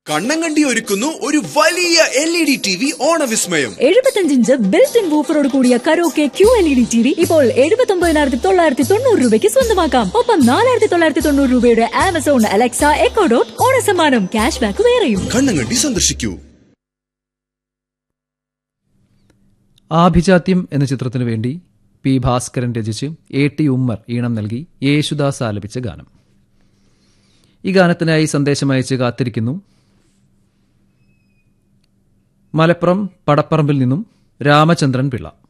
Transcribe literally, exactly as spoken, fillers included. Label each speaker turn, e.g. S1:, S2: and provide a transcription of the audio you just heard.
S1: കണ്ണങ്കണ്ടി ഒരുക്കുന്നു ഒരു വലിയ L E D T V ഓണവിസ്മയം.
S2: എഴുപത്തിയഞ്ച് ഇഞ്ച് ബിൽറ്റ് ഇൻ വൂഫറോട് കൂടിയ karaoke Q L E D T V ഇപ്പോൾ എഴുപത്തി ഒമ്പതിനായിരത്തി തൊള്ളായിരത്തി തൊണ്ണൂറ് രൂപയ്ക്ക് സ്വന്തമാക്കാം. ഒപ്പം നാലായിരത്തി തൊള്ളായിരത്തി തൊണ്ണൂറ് രൂപയുടെ Amazon Alexa echo dot ഓണസമ്മാനം cash back വേറെയും.
S1: കണ്ണങ്കണ്ടി സന്ദർശിക്കൂ.
S3: ആഭിജാത്യം എന്ന ചിത്രത്തിനു വേണ്ടി പി ഭാസ്കരൻ രചിച്ച് എ ടി ഉമ്മർ ഈണം നൽകി യേശുദാസ് ആലപിച്ച ഗാനം. ഈ ഗാനത്തിനായി സന്ദേശം അയച്ച് കാത്തിരിക്കുന്നു മലപ്പുറം പടപ്പറമ്പിൽ നിന്നും രാമചന്ദ്രൻ പിള്ള.